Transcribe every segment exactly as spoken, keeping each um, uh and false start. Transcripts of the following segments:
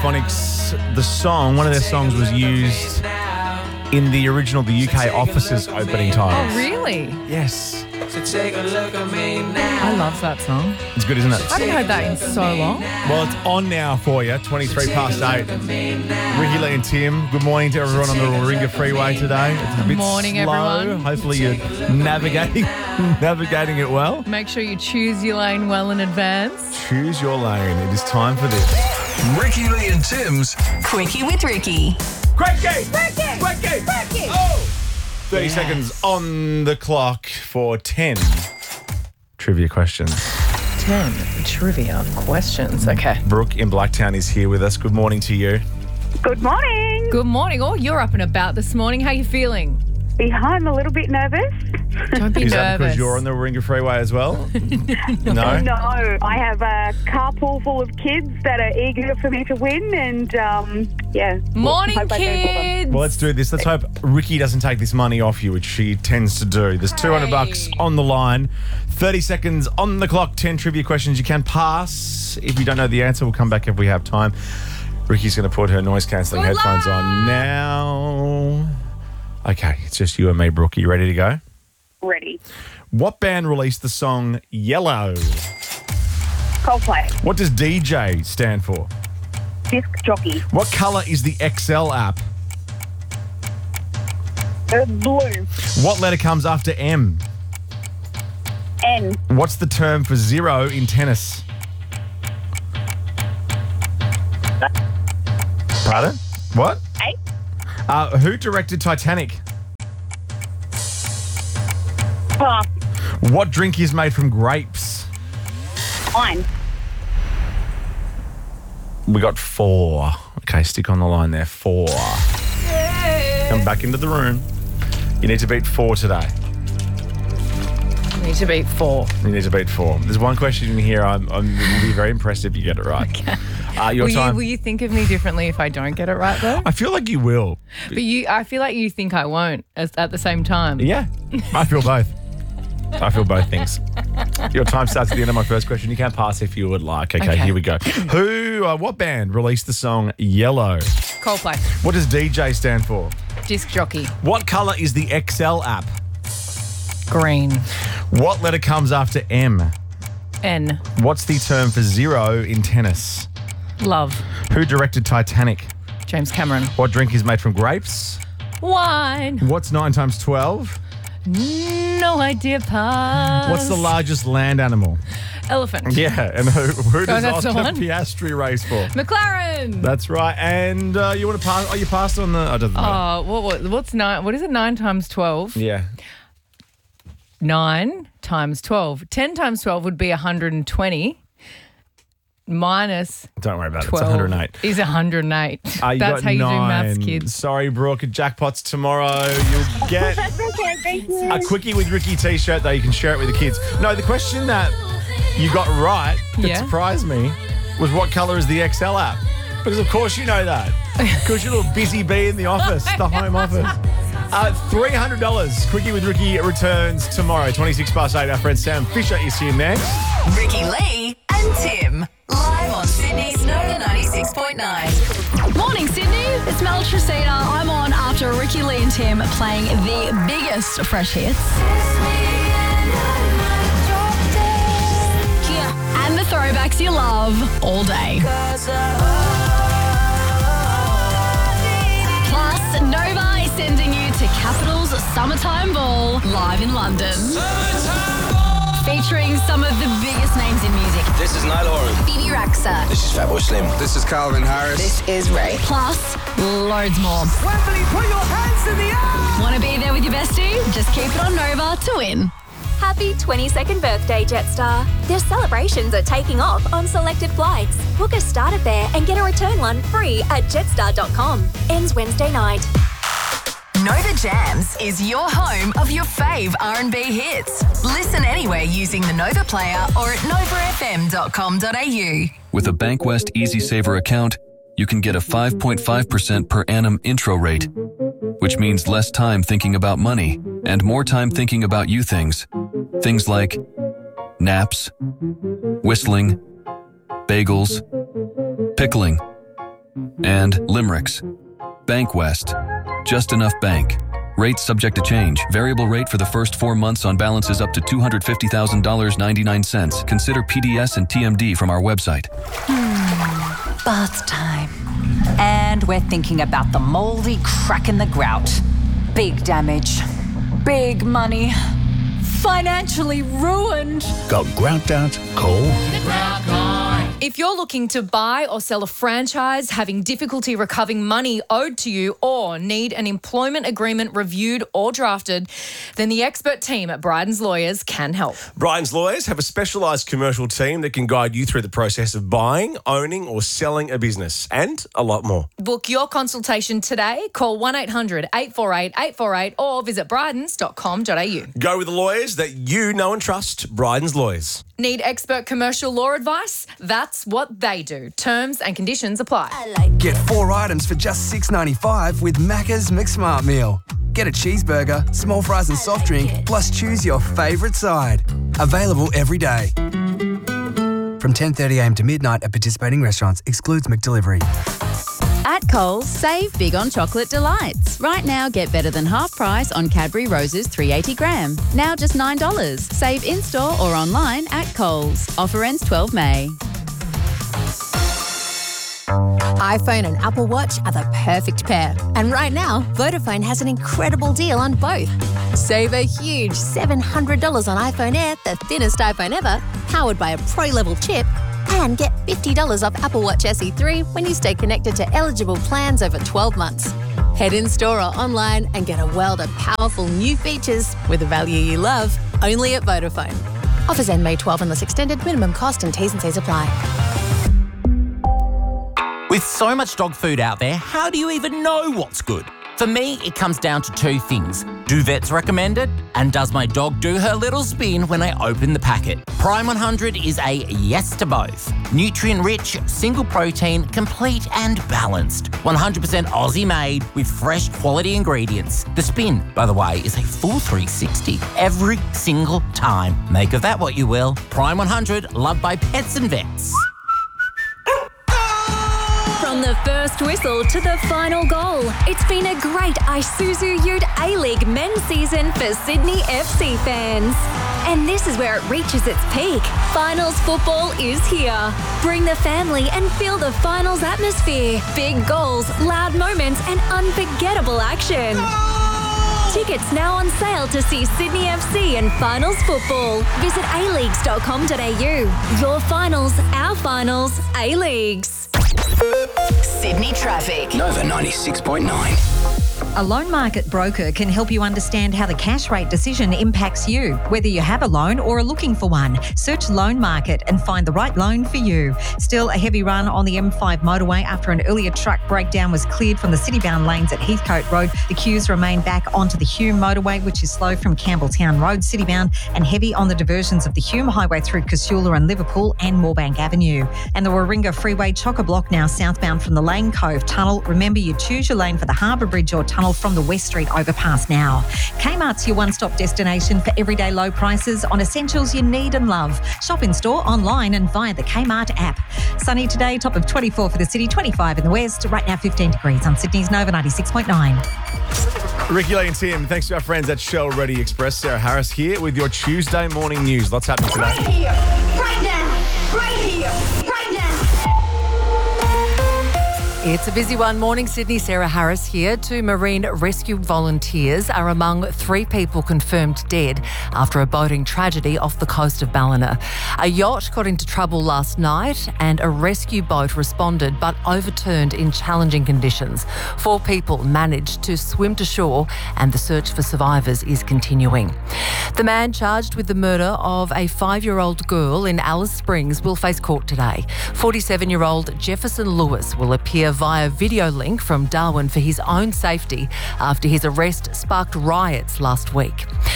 Phonics, the song, one of their songs was used in the original The U K Office's opening titles. Oh, really? Yes. So take a look at me now. I love that song. It's good, isn't it? I haven't heard that in so long. Well, it's on now for you, twenty-three past eight. Ricky, Lee and Tim, good morning to everyone on the Warringah Freeway today. It's a bit Good morning, slow. everyone. Hopefully you're navigating navigating it well. Make sure you choose your lane well in advance. Choose your lane. It is time for this. Ricky, Lee and Tim's Quickie with Ricky. Quickie! Quickie! Quickie! Quickie! Oh! thirty Yes. seconds on the clock for ten trivia questions. ten trivia questions. Okay. Brooke in Blacktown is here with us. Good morning to you. Good morning. Good morning. Oh, you're up and about this morning. How you feeling? I'm a little bit nervous. Don't be Is that nervous. because you're on the Warringah Freeway as well? No? No, I have a car pool full of kids that are eager for me to win, and um, yeah. Morning, Hope I do for them. kids. Well, let's do this. Let's hope Ricky doesn't take this money off you, which she tends to do. There's two hundred bucks on the line. thirty seconds on the clock. ten trivia questions. You can pass. If you don't know the answer, we'll come back if we have time. Ricky's going to put her noise-cancelling Good headphones on now. Okay, it's just you and me, Brooke. Are you ready to go? Ready. What band released the song Yellow? Coldplay. What does D J stand for? Disc jockey. What colour is the X L app? Uh, blue. What letter comes after M? N. What's the term for zero in tennis? Pardon? What? Eight. Uh, who directed Titanic? Pass. What drink is made from grapes? Wine. We got four. Okay, stick on the line there. Four. Come back into the room. You need to beat four today. Need to beat four. You need to beat four. There's one question in here. I'm, I'm will be very impressed if you get it right. Okay. Uh, your Will you, time. will you think of me differently if I don't get it right, though? I feel like you will. But you, I feel like you think I won't as, at the same time. Yeah, I feel both. I feel both things. Your time starts at the end of my first question. You can pass if you would like. Okay, Okay. here we go. Who, uh, what band released the song Yellow? Coldplay. What does D J stand for? Disc jockey. What colour is the X L app? Green. What letter comes after M? N. What's the term for zero in tennis? Love. Who directed Titanic? James Cameron. What drink is made from grapes? Wine. What's nine times twelve? No idea, pass. What's the largest land animal? Elephant. Yeah, and who, who does that's the Oscar one. Piastri race for? McLaren. That's right. And uh, you want to pass? Oh, you passed on the. I don't know. Oh, what, what, what's nine? What is it? Nine times twelve. Yeah. Nine times twelve. Ten times twelve would be one hundred and twenty. Minus Don't worry about twelve it. It's one hundred eight. is one hundred and eight. Uh, you That's got how you nine. do maths, kids. Sorry, Brooke. Jackpot's tomorrow. You'll get Okay, thank you. a Quickie with Ricky t-shirt, though. You can share it with the kids. No, the question that you got right that Yeah. surprised me was what colour is the X L app? Because, of course, you know that. Because you're a little busy bee in the office, the home office. Uh, three hundred dollars. Quickie with Ricky returns tomorrow, twenty-six past eight. Our friend Sam Fisher is here next. Ricky Lee and Tim. Live on Sydney's Nova ninety-six point nine. Morning, Sydney. It's Mel Tracina. I'm on after Ricky Lee and Tim playing the biggest fresh hits. Yeah. And the throwbacks you love all day. Plus, Nova is sending you to Capital's Summertime Ball live in London. Featuring some of the biggest names in music. This is Niall Horan. Bibi Rexha. This is Fatboy Slim. This is Calvin Harris. This is Ray. Plus, loads more. Wembley, put your hands in the air! Want to be there with your bestie? Just keep it on Nova to win. Happy twenty-second birthday, Jetstar. Their celebrations are taking off on selected flights. Book a starter fare and get a return one free at jetstar dot com. Ends Wednesday night. Nova Jams is your home of your fave R and B hits. Listen anywhere using the Nova Player or at nova f m dot com dot a u. With a Bankwest EasySaver account, you can get a five point five percent per annum intro rate, which means less time thinking about money and more time thinking about you things. Things like naps, whistling, bagels, pickling, and Limericks. Bank West. Just enough bank. Rates subject to change. Variable rate for the first four months on balances up to two hundred fifty thousand dollars and ninety-nine cents. Consider P D S and T M D from our website. Hmm, bath time. And we're thinking about the mouldy crack in the grout. Big damage. Big money. Financially ruined. Got grout out? Call The Grout Guy. If you're looking to buy or sell a franchise, having difficulty recovering money owed to you, or need an employment agreement reviewed or drafted, then the expert team at Bryden's Lawyers can help. Bryden's Lawyers have a specialised commercial team that can guide you through the process of buying, owning or selling a business, and a lot more. Book your consultation today. Call one eight hundred eight four eight eight four eight or visit brydens dot com dot a u. Go with the lawyers that you know and trust. Bryden's Lawyers. Need expert commercial law advice? That's what they do. Terms and conditions apply. Get four items for just six dollars ninety-five with Macca's McSmart Meal. Get a cheeseburger, small fries and soft drink, plus choose your favourite side. Available every day. From ten thirty a m to midnight at participating restaurants. Excludes McDelivery. At Coles, save big on chocolate delights. Right now, get better than half price on Cadbury Roses three hundred eighty gram. Now just nine dollars. Save in-store or online at Coles. Offer ends twelfth of May. iPhone and Apple Watch are the perfect pair. And right now, Vodafone has an incredible deal on both. Save a huge seven hundred dollars on iPhone Air, the thinnest iPhone ever, powered by a Pro-level chip, and get fifty dollars off Apple Watch S E three when you stay connected to eligible plans over twelve months. Head in store or online and get a world of powerful new features with the value you love, only at Vodafone. Offers end May twelfth unless extended. Minimum cost and T's and C's apply. With so much dog food out there, how do you even know what's good? For me, it comes down to two things. Do vets recommend it? And does my dog do her little spin when I open the packet? Prime one hundred is a yes to both. Nutrient-rich, single protein, complete and balanced. one hundred percent Aussie made with fresh quality ingredients. The spin, by the way, is a full three sixty every single time. Make of that what you will. Prime one hundred, loved by pets and vets. From the first whistle to the final goal, it's been a great Isuzu Ute A-League men's season for Sydney F C fans. And this is where it reaches its peak. Finals football is here. Bring the family and feel the finals atmosphere. Big goals, loud moments and unforgettable action. Tickets now on sale to see Sydney F C and finals football. Visit a leagues dot com dot a u. Your finals, our finals, A-Leagues. Sydney traffic. Nova ninety-six point nine. A loan market broker can help you understand how the cash rate decision impacts you, whether you have a loan or are looking for one. Search Loan Market and find the right loan for you. Still a heavy run on the M five motorway after an earlier truck breakdown was cleared from the city-bound lanes at Heathcote Road. The queues remain back onto the Hume motorway, which is slow from Campbelltown Road, city-bound, and heavy on the diversions of the Hume Highway through Casula and Liverpool and Moorebank Avenue. And the Warringah Freeway chock-a-block now southbound from the Lane Cove Tunnel. Remember, you choose your lane for the Harbour Bridge or tunnel from the West Street overpass now. Kmart's your one-stop destination for everyday low prices on essentials you need and love. Shop in store, online and via the Kmart app. Sunny today, top of twenty-four for the city, twenty-five in the west. Right now fifteen degrees on Sydney's Nova ninety-six point nine. Ricky Lee and Tim, thanks to our friends at Shell Ready Express. Sarah Harris here with your Tuesday morning news. Lots happening today. Right here, right now, right here, right now. It's a busy one. Morning, Sydney. Sarah Harris here. Two marine rescue volunteers are among three people confirmed dead after a boating tragedy off the coast of Ballina. A yacht got into trouble last night and a rescue boat responded but overturned in challenging conditions. Four people managed to swim to shore and the search for survivors is continuing. The man charged with the murder of a five-year-old girl in Alice Springs will face court today. forty-seven-year-old Jefferson Lewis will appear via video link from Darwin for his own safety after his arrest sparked riots last week.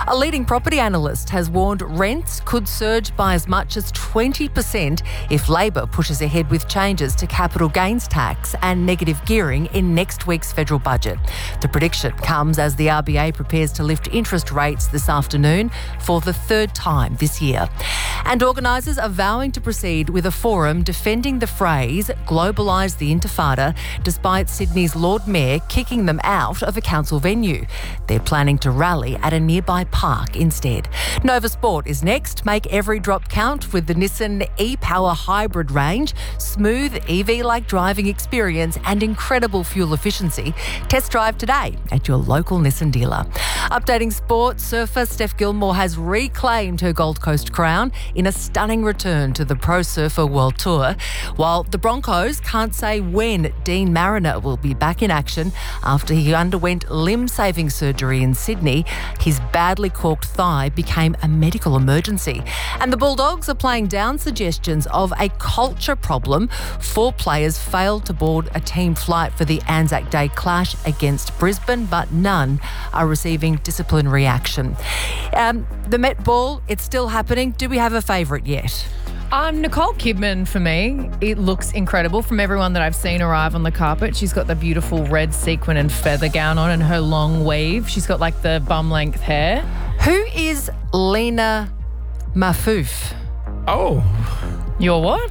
A leading property analyst has warned rents could surge by as much as twenty percent if Labor pushes ahead with changes to capital gains tax and negative gearing in next week's federal budget. The prediction comes as the R B A prepares to lift interest rates this afternoon for the third time this year. And organisers are vowing to proceed with a forum defending the phrase globalise the intifada, despite Sydney's Lord Mayor kicking them out of a council venue. They're planning to rally at a nearby park instead. Nova Sport is next. Make every drop count with the Nissan e-Power hybrid range, smooth E V-like driving experience and incredible fuel efficiency. Test drive today at your local Nissan dealer. Updating sport, surfer Steph Gilmore has reclaimed her Gold Coast crown in a stunning return to the Pro Surfer World Tour, while the Broncos can't say when Dean Mariner will be back in action after he underwent limb-saving surgery in Sydney. His badly corked thigh became a medical emergency. And the Bulldogs are playing down suggestions of a culture problem. Four players failed to board a team flight for the Anzac Day clash against Brisbane, but none are receiving disciplinary action. Um, the Met Ball, it's still happening. Do we have a favourite yet? Um, Nicole Kidman, for me, it looks incredible from everyone that I've seen arrive on the carpet. She's got the beautiful red sequin and feather gown on and her long weave. She's got like the bum-length hair. Who is Lena Mafouf? Oh. Your what?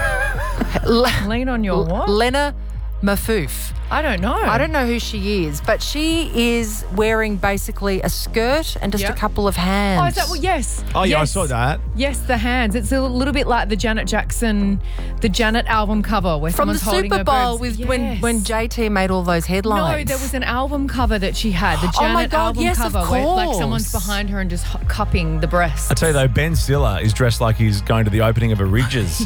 Lean on your what? Lena Mafouf. I don't know. I don't know who she is, but she is wearing basically a skirt and just Yep. a couple of hands. Oh, is that what? Yes. Oh, yeah, I Yes. saw that. Yes, the hands. It's a little bit like the Janet Jackson, the Janet album cover where From the someone's holding Super her Bowl boobs. with when, Yes. when J T made all those headlines. No, there was an album cover that she had, the Oh Janet my God, album yes, of cover, where like course. someone's behind her and just h- cupping the breast. I tell you though, Ben Stiller is dressed like he's going to the opening of a Ridges.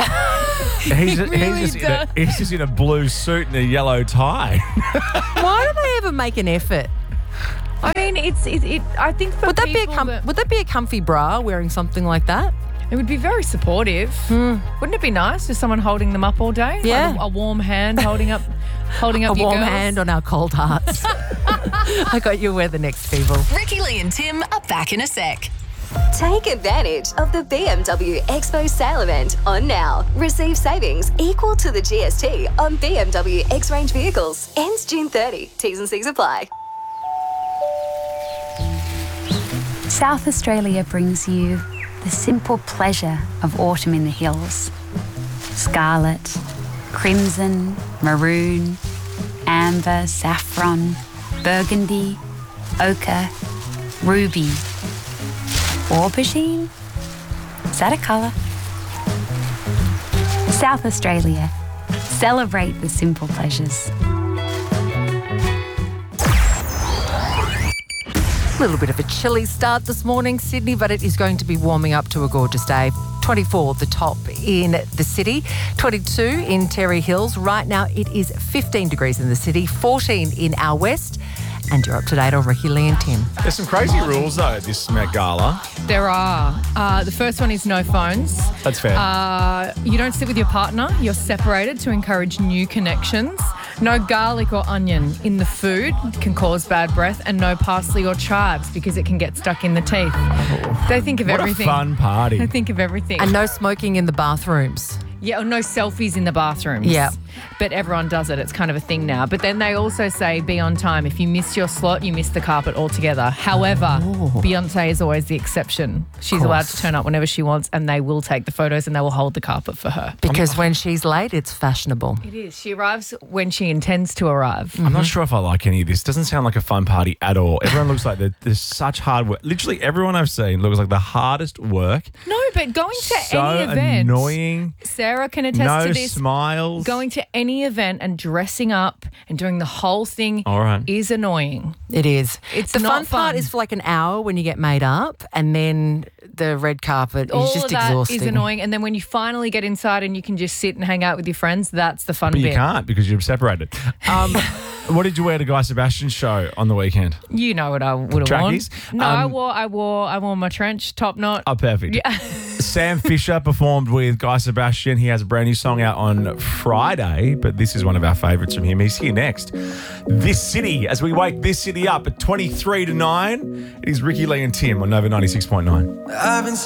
he's, really he's, just in a, he's just in a blue suit and a yellow tie. Why do they ever make an effort? I mean, it's it. it I think for Would that be a people com- that- would that be a comfy bra wearing something like that? It would be very supportive. Wouldn't it be nice? Just someone holding them up all day? Yeah. Like a, a warm hand holding up, holding up a your warm girls. hand on our cold hearts. I got you wear the next people. Ricky Lee and Tim are back in a sec. Take advantage of the B M W Expo sale event on now. Receive savings equal to the G S T on B M W X-Range vehicles. Ends June thirtieth. T's and C's apply. South Australia brings you the simple pleasure of autumn in the hills. Scarlet, crimson, maroon, amber, saffron, burgundy, ochre, ruby, aubergine. Is that a colour? South Australia. Celebrate the simple pleasures. A little bit of a chilly start this morning, Sydney, but it is going to be warming up to a gorgeous day. twenty-four the top in the city, twenty-two in Terry Hills. Right now it is fifteen degrees in the city, fourteen in our west. And you're up to date on Ricky Lee and Tim. There's some crazy rules though at this Met Gala. There are. Uh, the first one is no phones. That's fair. Uh, you don't sit with your partner. You're separated to encourage new connections. No garlic or onion in the food can cause bad breath, and no parsley or chives because it can get stuck in the teeth. They think of What a everything. fun party. They think of everything. And no smoking in the bathrooms. Yeah, or no selfies in the bathrooms. Yeah. But everyone does it. It's kind of a thing now. But then they also say be on time. If you miss your slot, you miss the carpet altogether. However, Beyonce is always the exception. She's allowed to turn up whenever she wants, and they will take the photos and they will hold the carpet for her. Because when she's late, it's fashionable. It is. She arrives when she intends to arrive. I'm not sure if I like any of this. Doesn't sound like a fun party at all. Everyone looks like they're, there's such hard work. Literally everyone I've seen looks like the hardest work. No, but going to So any event. annoying. Sarah can attest No to this. smiles. Going to any event and dressing up and doing the whole thing All right. is annoying. It is. It's the not fun, part fun. is for like an hour when you get made up, and then the red carpet All is just of that exhausting. is annoying. And then when you finally get inside and you can just sit and hang out with your friends, that's the fun But bit. you can't because you're separated. Um, what did you wear to Guy Sebastian's show on the weekend? You know what I would have worn. Trackies? No, I Um, wore I wore I wore my trench top knot. Oh, perfect. Yeah. Sam Fisher performed with Guy Sebastian. He has a brand new song out on Friday, but this is one of our favourites from him. He's here next. This City, as we wake this city up at twenty-three to nine. It is Ricky Lee and Tim on Nova ninety-six point nine. I've been